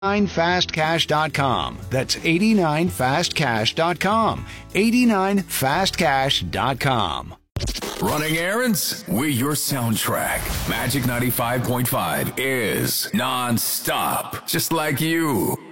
89fastcash.com. That's 89fastcash.com. 89fastcash.com. Running errands? We're your soundtrack. Magic 95.5 is non-stop, just like you.